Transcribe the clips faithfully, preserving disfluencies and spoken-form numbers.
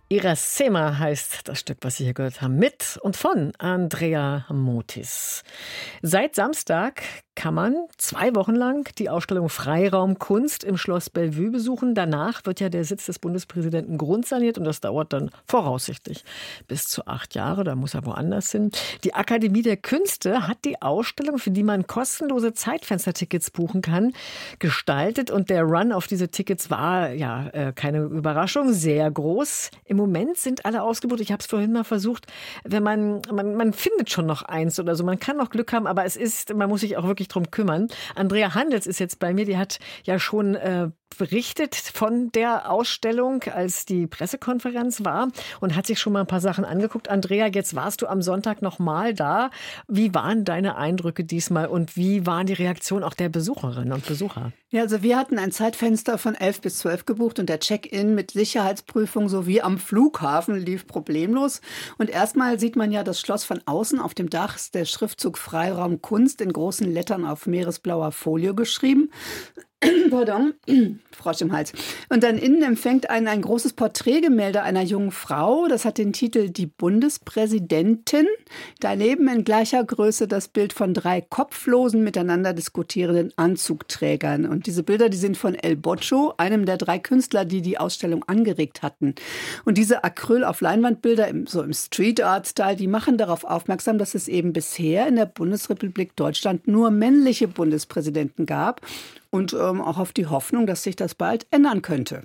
Irasema heißt das Stück, was Sie hier gehört haben, mit und von Andrea Motis. Seit Samstag kann man zwei Wochen lang die Ausstellung Freiraum Kunst im Schloss Bellevue besuchen. Danach wird ja der Sitz des Bundespräsidenten grundsaniert und das dauert dann voraussichtlich bis zu acht Jahre. Da muss er woanders hin. Die Akademie der Künste hat die Ausstellung, für die man kostenlose Zeitfenstertickets buchen kann, gestaltet und der Run auf diese Tickets war ja äh, keine Überraschung, sehr groß. Im Moment sind alle ausgebucht. Ich habe es vorhin mal versucht, wenn man, man man findet schon noch eins oder so, man kann noch Glück haben, aber es ist, man muss sich auch wirklich drum kümmern. Andrea Handels ist jetzt bei mir, die hat ja schon äh, berichtet von der Ausstellung, als die Pressekonferenz war und hat sich schon mal ein paar Sachen angeguckt. Andrea, jetzt warst du am Sonntag noch mal da. Wie waren deine Eindrücke diesmal und wie waren die Reaktionen auch der Besucherinnen und Besucher? Ja, also wir hatten ein Zeitfenster von elf bis zwölf gebucht und der Check-in mit Sicherheitsprüfung sowie am Flughafen lief problemlos. Und erstmal sieht man ja das Schloss von außen. Auf dem Dach ist der Schriftzug Freiraum Kunst in großen Lettern auf meeresblauer Folie geschrieben. Pardon, Frosch im Hals. Und dann innen empfängt einen ein großes Porträtgemälde einer jungen Frau. Das hat den Titel Die Bundespräsidentin. Daneben in gleicher Größe das Bild von drei kopflosen, miteinander diskutierenden Anzugträgern. Und diese Bilder, die sind von El Boccio, einem der drei Künstler, die die Ausstellung angeregt hatten. Und diese Acryl- auf Leinwandbilder, im, so im Street-Art-Style, die machen darauf aufmerksam, dass es eben bisher in der Bundesrepublik Deutschland nur männliche Bundespräsidenten gab. Und ähm, auch auf die Hoffnung, dass sich das bald ändern könnte.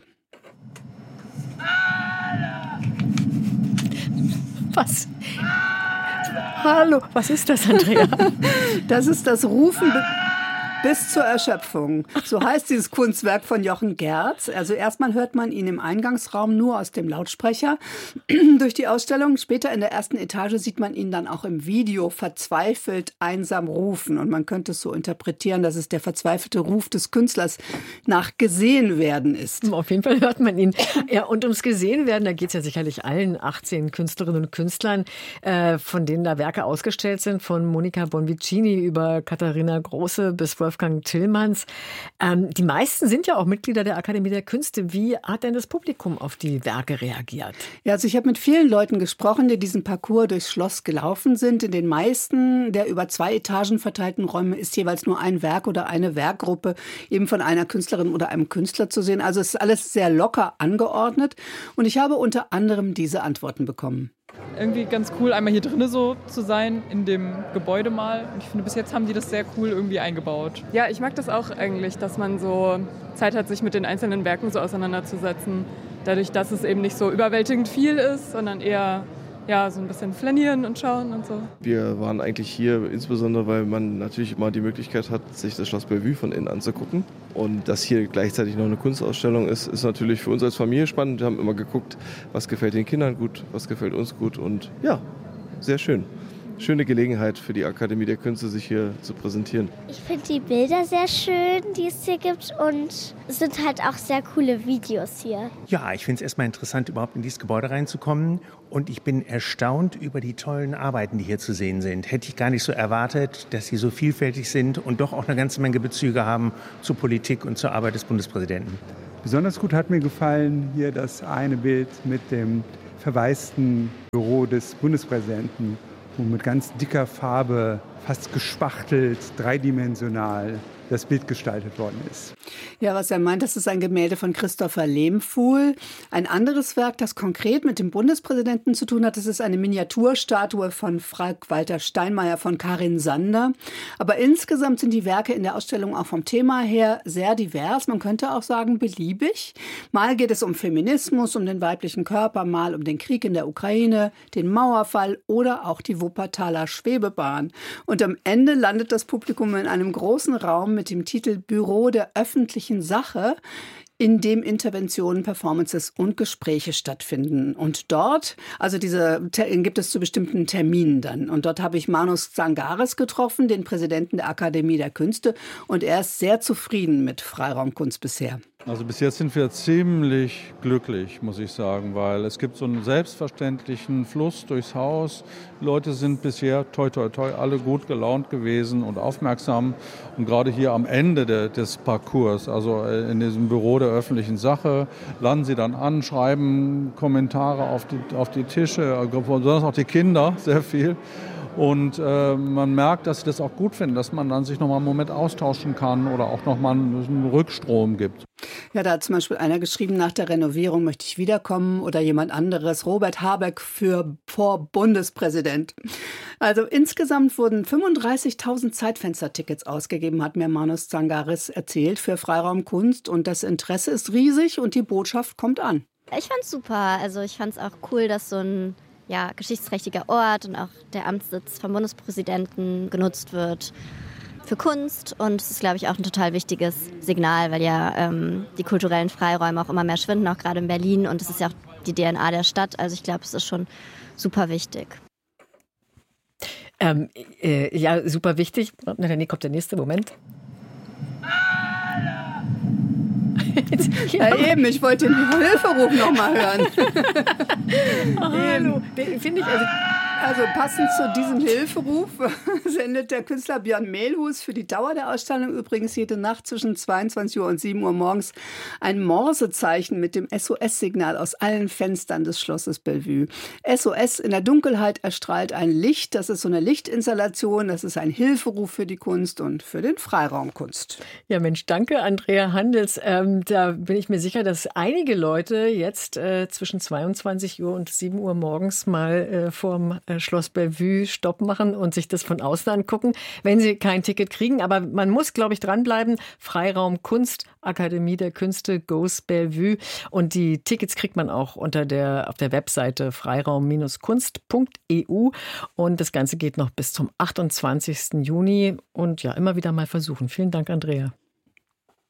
Was? Hallo, was ist das, Andrea? Das ist das Rufen be- bis zur Erschöpfung. So heißt dieses Kunstwerk von Jochen Gerz. Also erstmal hört man ihn im Eingangsraum nur aus dem Lautsprecher durch die Ausstellung. Später in der ersten Etage sieht man ihn dann auch im Video verzweifelt einsam rufen. Und man könnte es so interpretieren, dass es der verzweifelte Ruf des Künstlers nach gesehen werden ist. Auf jeden Fall hört man ihn. Ja, und ums gesehen werden, da geht es ja sicherlich allen achtzehn Künstlerinnen und Künstlern, äh, von denen da Werke ausgestellt sind, von Monica Bonvicini über Katharina Große bis Wolfgang Tillmanns. Ähm, die meisten sind ja auch Mitglieder der Akademie der Künste. Wie hat denn das Publikum auf die Werke reagiert? Ja, also ich habe mit vielen Leuten gesprochen, die diesen Parcours durchs Schloss gelaufen sind. In den meisten der über zwei Etagen verteilten Räume ist jeweils nur ein Werk oder eine Werkgruppe eben von einer Künstlerin oder einem Künstler zu sehen. Also es ist alles sehr locker angeordnet. Und ich habe unter anderem diese Antworten bekommen. Irgendwie ganz cool, einmal hier drinnen so zu sein, in dem Gebäude mal. Und ich finde, bis jetzt haben die das sehr cool irgendwie eingebaut. Ja, ich mag das auch eigentlich, dass man so Zeit hat, sich mit den einzelnen Werken so auseinanderzusetzen. Dadurch, dass es eben nicht so überwältigend viel ist, sondern eher ja, so ein bisschen flanieren und schauen und so. Wir waren eigentlich hier insbesondere, weil man natürlich immer die Möglichkeit hat, sich das Schloss Bellevue von innen anzugucken. Und dass hier gleichzeitig noch eine Kunstausstellung ist, ist natürlich für uns als Familie spannend. Wir haben immer geguckt, was gefällt den Kindern gut, was gefällt uns gut. Und ja, sehr schön. Schöne Gelegenheit für die Akademie der Künste, sich hier zu präsentieren. Ich finde die Bilder sehr schön, die es hier gibt, und es sind halt auch sehr coole Videos hier. Ja, ich finde es erstmal interessant, überhaupt in dieses Gebäude reinzukommen. Und ich bin erstaunt über die tollen Arbeiten, die hier zu sehen sind. Hätte ich gar nicht so erwartet, dass sie so vielfältig sind und doch auch eine ganze Menge Bezüge haben zur Politik und zur Arbeit des Bundespräsidenten. Besonders gut hat mir gefallen hier das eine Bild mit dem verwaisten Büro des Bundespräsidenten, wo mit ganz dicker Farbe, fast gespachtelt, dreidimensional das Bild gestaltet worden ist. Ja, was er meint, das ist ein Gemälde von Christopher Lehmfuhl. Ein anderes Werk, das konkret mit dem Bundespräsidenten zu tun hat, das ist eine Miniaturstatue von Frank-Walter Steinmeier von Karin Sander. Aber insgesamt sind die Werke in der Ausstellung auch vom Thema her sehr divers. Man könnte auch sagen beliebig. Mal geht es um Feminismus, um den weiblichen Körper, mal um den Krieg in der Ukraine, den Mauerfall oder auch die Wuppertaler Schwebebahn. Und am Ende landet das Publikum in einem großen Raum mit dem Titel Büro der öffentlichen Sache, in dem Interventionen, Performances und Gespräche stattfinden. Und dort, also diese gibt es zu bestimmten Terminen dann. Und dort habe ich Manus Zangares getroffen, den Präsidenten der Akademie der Künste. Und er ist sehr zufrieden mit Freiraum Kunst bisher. Also bis jetzt sind wir ziemlich glücklich, muss ich sagen, weil es gibt so einen selbstverständlichen Fluss durchs Haus. Die Leute sind bisher, toi toi toi, alle gut gelaunt gewesen und aufmerksam. Und gerade hier am Ende de, des Parcours, also in diesem Büro der öffentlichen Sache, landen sie dann an, schreiben Kommentare auf die, auf die Tische, besonders auch die Kinder, sehr viel. Und äh, man merkt, dass sie das auch gut finden, dass man dann sich nochmal einen Moment austauschen kann oder auch nochmal einen Rückstrom gibt. Ja, da hat zum Beispiel einer geschrieben, nach der Renovierung möchte ich wiederkommen, oder jemand anderes, Robert Habeck für vor Bundespräsident. Also insgesamt wurden fünfunddreißigtausend Zeitfenstertickets ausgegeben, hat mir Manus Zangaris erzählt, für Freiraum Kunst. Und das Interesse ist riesig und die Botschaft kommt an. Ich fand's super. Also ich fand's auch cool, dass so ein ja, geschichtsträchtiger Ort und auch der Amtssitz vom Bundespräsidenten genutzt wird für Kunst. Und es ist, glaube ich, auch ein total wichtiges Signal, weil ja ähm, die kulturellen Freiräume auch immer mehr schwinden, auch gerade in Berlin. Und es ist ja auch die D N A der Stadt. Also ich glaube, es ist schon super wichtig. Ähm, äh, ja, super wichtig. Na, nee, kommt der nächste Moment. Ja, eben, ich wollte den Hilferuf noch mal hören. Hallo, den finde ich also Also passend zu diesem Hilferuf sendet der Künstler Björn Mehlhus für die Dauer der Ausstellung übrigens jede Nacht zwischen zweiundzwanzig Uhr und sieben Uhr morgens ein Morsezeichen mit dem S O S-Signal aus allen Fenstern des Schlosses Bellevue. S O S, in der Dunkelheit erstrahlt ein Licht. Das ist so eine Lichtinstallation. Das ist ein Hilferuf für die Kunst und für den Freiraum Kunst. Ja, Mensch, danke, Andrea Handels. Ähm, da bin ich mir sicher, dass einige Leute jetzt äh, zwischen zweiundzwanzig Uhr und sieben Uhr morgens mal äh, vorm äh, Schloss Bellevue Stopp machen und sich das von außen angucken, wenn sie kein Ticket kriegen. Aber man muss, glaube ich, dranbleiben. Freiraum Kunst, Akademie der Künste, Goes Bellevue. Und die Tickets kriegt man auch unter der, auf der Webseite freiraum Kunst punkt e u. Und das Ganze geht noch bis zum achtundzwanzigsten Juni. Und ja, immer wieder mal versuchen. Vielen Dank, Andrea.